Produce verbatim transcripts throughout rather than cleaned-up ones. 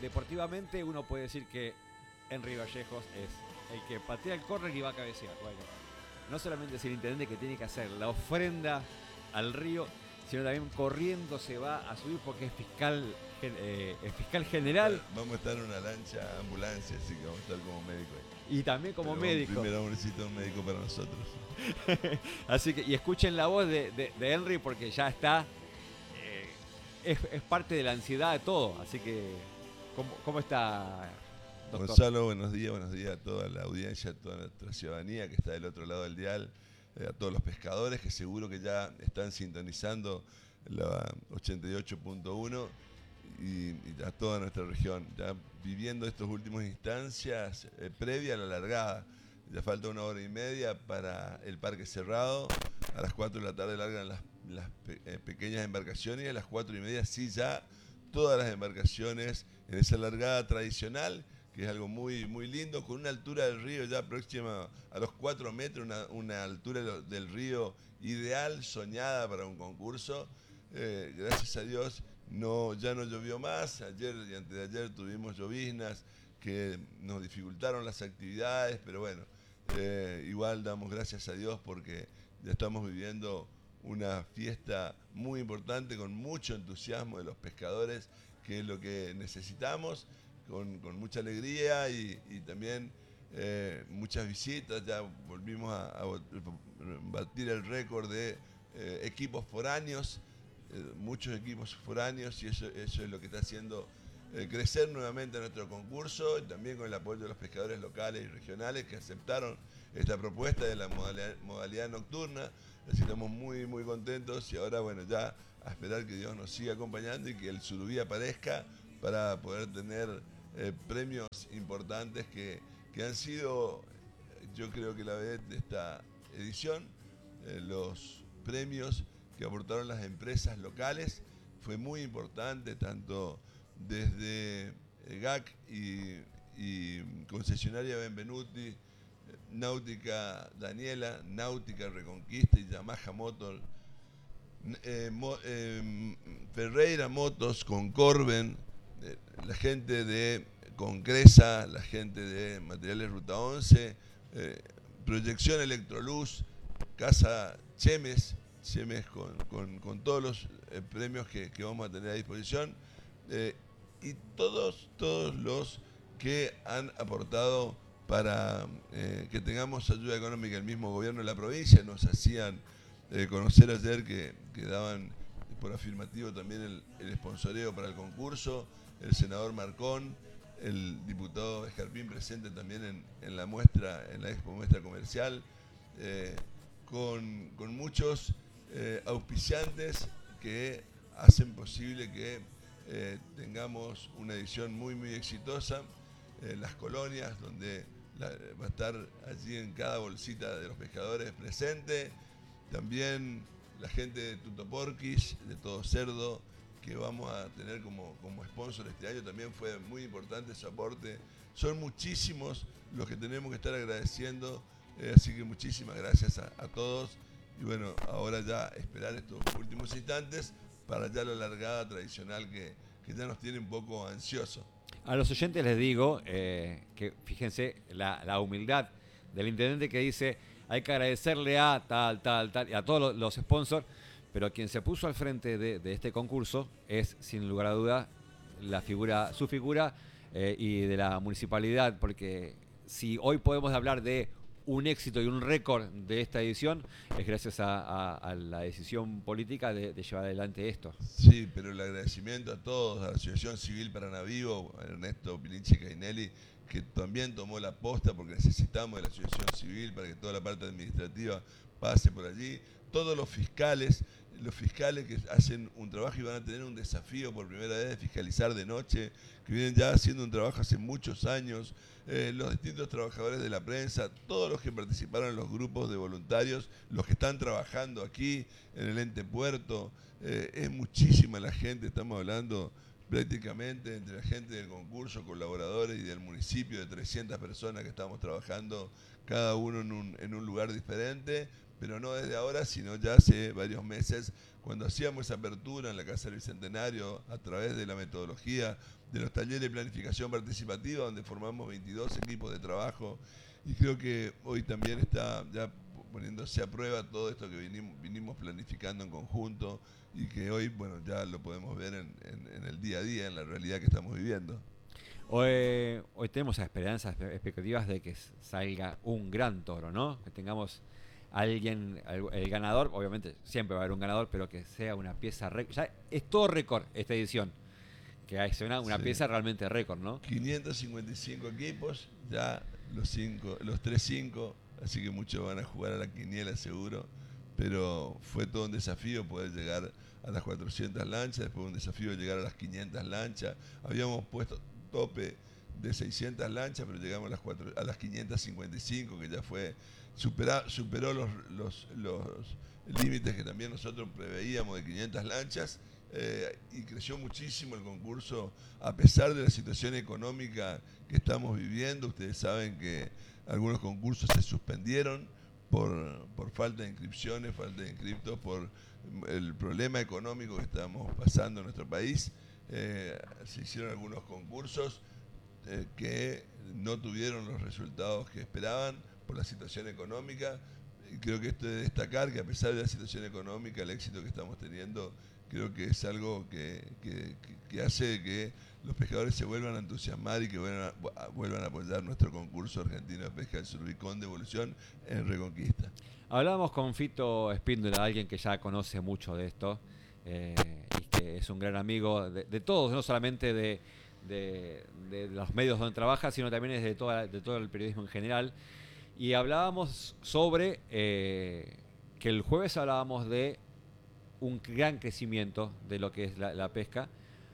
deportivamente uno puede decir que Henry Vallejos es el que patea el córner y va a cabecear. Bueno, no solamente es el intendente que tiene que hacer la ofrenda al río, sino también corriendo se va a subir porque es fiscal, eh, es fiscal general. Vamos a estar en una lancha ambulancia, así que vamos a estar como médico ahí. Y también como Pero médico. Primero necesito un médico para nosotros. Así que, y escuchen la voz de, de, de Henry porque ya está, eh, es, es parte de la ansiedad de todo. Así que, ¿cómo, cómo está, doctor? Gonzalo, buenos días, buenos días a toda la audiencia, a toda nuestra ciudadanía que está del otro lado del dial, eh, a todos los pescadores que seguro que ya están sintonizando la ochenta y ocho punto uno y, y a toda nuestra región, ya viviendo estas últimas instancias eh, previa a la largada. Ya falta una hora y media para el parque cerrado. A las cuatro de la tarde largan las, las pe eh, pequeñas embarcaciones y a las cuatro y media sí ya todas las embarcaciones en esa largada tradicional, que es algo muy, muy lindo, con una altura del río ya próxima a los cuatro metros, una, una altura del río ideal, soñada para un concurso. Eh, gracias a Dios no, ya no llovió más. Ayer y antes de ayer tuvimos lloviznas que nos dificultaron las actividades, pero bueno, eh, igual damos gracias a Dios porque ya estamos viviendo una fiesta muy importante con mucho entusiasmo de los pescadores, que es lo que necesitamos, con, con mucha alegría y, y también eh, muchas visitas. Ya volvimos a, a batir el récord de eh, equipos foráneos, eh, muchos equipos foráneos, y eso, eso es lo que está haciendo eh, crecer nuevamente nuestro concurso, y también con el apoyo de los pescadores locales y regionales que aceptaron esta propuesta de la modalidad, modalidad nocturna. Así que estamos muy muy contentos y ahora bueno, ya a esperar que Dios nos siga acompañando y que el surubí aparezca para poder tener eh, premios importantes que, que han sido, yo creo que la vedette de esta edición, eh, los premios que aportaron las empresas locales. Fue muy importante, tanto desde G A C y, y concesionaria Benvenuti, Náutica Daniela, Náutica Reconquista y Yamaha Motor, eh, mo, eh, Ferreira Motos con Corben, eh, la gente de Concresa, la gente de Materiales Ruta once, eh, Proyección Electroluz, Casa Chemes, Chemes con, con, con todos los eh, premios que, que vamos a tener a disposición, eh, y todos, todos los que han aportado para eh, que tengamos ayuda económica. El mismo gobierno de la provincia nos hacían eh, conocer ayer que, que daban por afirmativo también el, el sponsoreo para el concurso, el senador Marcón, el diputado Escarpín presente también en, en la muestra, en la expo muestra comercial, eh, con, con muchos eh, auspiciantes que hacen posible que eh, tengamos una edición muy muy exitosa. Eh, las colonias, donde la, va a estar allí en cada bolsita de los pescadores presente. También la gente de Tutoporquis, de Todo Cerdo, que vamos a tener como, como sponsor este año, también fue muy importante su aporte. Son muchísimos los que tenemos que estar agradeciendo, eh, así que muchísimas gracias a, a todos. Y bueno, ahora ya esperar estos últimos instantes para ya la largada tradicional que, que ya nos tiene un poco ansiosos. A los oyentes les digo eh, que fíjense la, la humildad del intendente que dice hay que agradecerle a tal, tal, tal, y a todos los, los sponsors, pero quien se puso al frente de, de este concurso es, sin lugar a duda, la figura, su figura eh, y de la municipalidad, porque si hoy podemos hablar de un éxito y un récord de esta edición, es gracias a, a, a la decisión política de, de llevar adelante esto. Sí, pero el agradecimiento a todos, a la Asociación Civil Paranavivo, a Ernesto Pilinchi Cainelli, que también tomó la posta porque necesitamos de la Asociación Civil para que toda la parte administrativa pase por allí. Todos los fiscales, los fiscales que hacen un trabajo y van a tener un desafío por primera vez de fiscalizar de noche, que vienen ya haciendo un trabajo hace muchos años, eh, los distintos trabajadores de la prensa, todos los que participaron en los grupos de voluntarios, los que están trabajando aquí en el ente puerto, eh, es muchísima la gente, estamos hablando prácticamente entre la gente del concurso, colaboradores y del municipio de trescientas personas que estamos trabajando, cada uno en un, en un lugar diferente, pero no desde ahora, sino ya hace varios meses, cuando hacíamos esa apertura en la Casa del Bicentenario a través de la metodología de los talleres de planificación participativa, donde formamos veintidós equipos de trabajo, y creo que hoy también está ya poniéndose a prueba todo esto que vinimos, vinimos planificando en conjunto y que hoy, bueno, ya lo podemos ver en, en, en el día a día, en la realidad que estamos viviendo. Hoy, hoy tenemos esperanzas, expectativas de que salga un gran toro, ¿no? Que tengamos alguien, el, el ganador, obviamente siempre va a haber un ganador, pero que sea una pieza récord. Ya es todo récord esta edición, que sea una, una sí. pieza realmente récord, ¿no? quinientos cincuenta y cinco equipos, ya los cinco, los tres cinco, así que muchos van a jugar a la quiniela seguro, pero fue todo un desafío poder llegar a las cuatrocientas lanchas, después un desafío llegar a las quinientas lanchas. Habíamos puesto tope de seiscientas lanchas, pero llegamos a las, cuatro, a las quinientas cincuenta y cinco, que ya fue supera, superó los, los, los límites que también nosotros preveíamos de quinientas lanchas, eh, y creció muchísimo el concurso a pesar de la situación económica que estamos viviendo. Ustedes saben que algunos concursos se suspendieron por, por falta de inscripciones, falta de inscriptos, por el problema económico que estamos pasando en nuestro país. Eh, se hicieron algunos concursos eh, que no tuvieron los resultados que esperaban por la situación económica, y creo que esto de destacar que a pesar de la situación económica, el éxito que estamos teniendo, creo que es algo que, que, que hace que los pescadores se vuelvan a entusiasmar y que vuelvan a, vuelvan a apoyar nuestro concurso argentino de pesca del Surubicón de evolución en Reconquista. Hablábamos con Fito Espíndola, alguien que ya conoce mucho de esto, eh, y que es un gran amigo de, de todos, no solamente de, de, de los medios donde trabaja, sino también es de, toda, de todo el periodismo en general. Y hablábamos sobre eh, que el jueves hablábamos de un gran crecimiento de lo que es la, la pesca,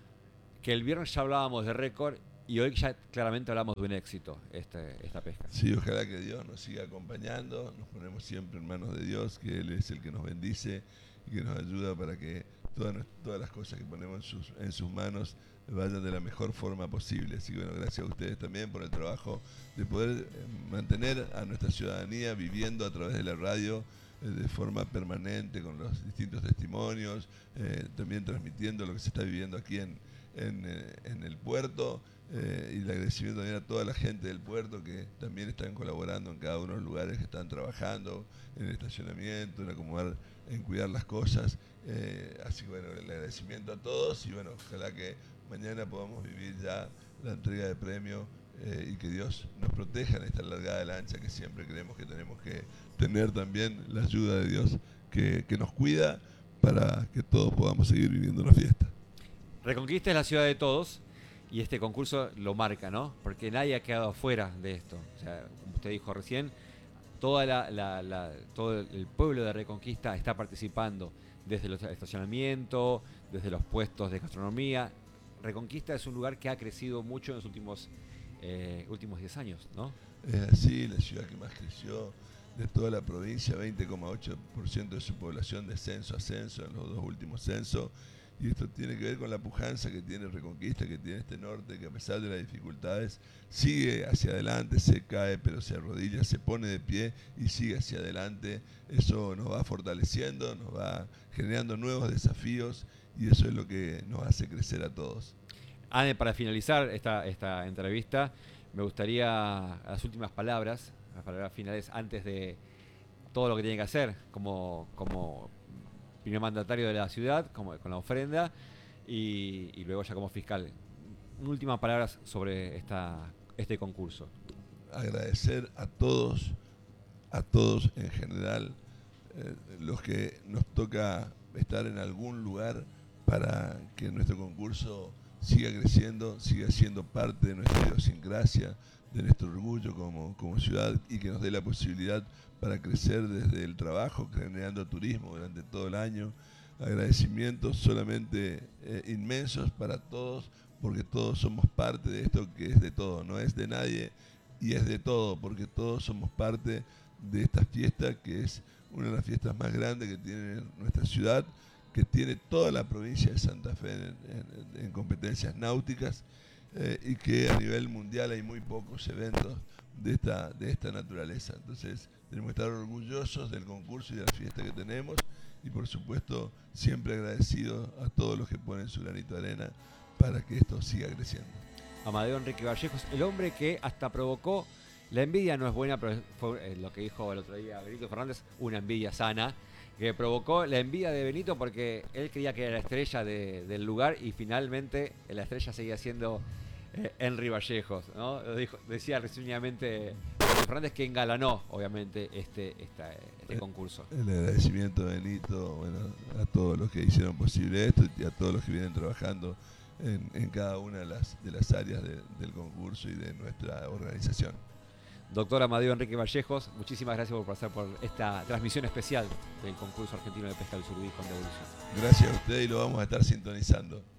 que el viernes ya hablábamos de récord y hoy ya claramente hablamos de un éxito este, esta pesca. Sí, ojalá que Dios nos siga acompañando, nos ponemos siempre en manos de Dios, que Él es el que nos bendice y que nos ayuda para que todas, todas las cosas que ponemos en sus, en sus manos vayan de la mejor forma posible. Así que bueno, gracias a ustedes también por el trabajo de poder mantener a nuestra ciudadanía viviendo a través de la radio eh, de forma permanente con los distintos testimonios, eh, también transmitiendo lo que se está viviendo aquí en, en, eh, en el puerto, eh, y el agradecimiento también a toda la gente del puerto que también están colaborando en cada uno de los lugares que están trabajando, en el estacionamiento, en acomodar, en cuidar las cosas. Eh, así que bueno, el agradecimiento a todos y bueno, ojalá que mañana podamos vivir ya la entrega de premio, eh, y que Dios nos proteja en esta largada de lancha que siempre creemos que tenemos que tener también la ayuda de Dios que, que nos cuida para que todos podamos seguir viviendo la fiesta. Reconquista es la ciudad de todos y este concurso lo marca, ¿no? Porque nadie ha quedado fuera de esto. O sea, como usted dijo recién, toda la, la, la, todo el pueblo de Reconquista está participando desde los estacionamientos, desde los puestos de gastronomía. Reconquista es un lugar que ha crecido mucho en los últimos eh, últimos diez años, ¿no? Es así, la ciudad que más creció de toda la provincia, veinte coma ocho por ciento de su población de censo a censo en los dos últimos censos, y esto tiene que ver con la pujanza que tiene Reconquista, que tiene este norte, que a pesar de las dificultades sigue hacia adelante, se cae pero se arrodilla, se pone de pie y sigue hacia adelante. Eso nos va fortaleciendo, nos va generando nuevos desafíos y eso es lo que nos hace crecer a todos. Ane, para finalizar esta, esta entrevista, me gustaría las últimas palabras, las palabras finales antes de todo lo que tiene que hacer como, como primer mandatario de la ciudad, como, con la ofrenda y, y luego ya como fiscal. Últimas palabras sobre esta, este concurso. Agradecer a todos, a todos en general, eh, los que nos toca estar en algún lugar para que nuestro concurso siga creciendo, siga siendo parte de nuestra idiosincrasia, de nuestro orgullo como, como ciudad y que nos dé la posibilidad para crecer desde el trabajo, generando turismo durante todo el año. Agradecimientos solamente eh, inmensos para todos, porque todos somos parte de esto que es de todo, no es de nadie y es de todo, porque todos somos parte de esta fiesta que es una de las fiestas más grandes que tiene nuestra ciudad, que tiene toda la provincia de Santa Fe en, en, en competencias náuticas eh, y que a nivel mundial hay muy pocos eventos de esta, de esta naturaleza. Entonces tenemos que estar orgullosos del concurso y de la fiesta que tenemos y por supuesto siempre agradecidos a todos los que ponen su granito de arena para que esto siga creciendo. Amadeo Enrique Vallejos, el hombre que hasta provocó, la envidia no es buena, pero fue lo que dijo el otro día Benito Fernández, una envidia sana, que provocó la envidia de Benito porque él creía que era la estrella de, del lugar y finalmente la estrella seguía siendo eh, Henry Vallejos, ¿no? Lo dijo, decía risueñamente Benito Fernández, que engalanó obviamente este, esta, este el, concurso. El agradecimiento a Benito, bueno, a todos los que hicieron posible esto y a todos los que vienen trabajando en, en cada una de las, de las áreas de, del concurso y de nuestra organización. Doctor Amadeo Enrique Vallejos, muchísimas gracias por pasar por esta transmisión especial del concurso argentino de pesca del surubí con devolución. Gracias a usted y lo vamos a estar sintonizando.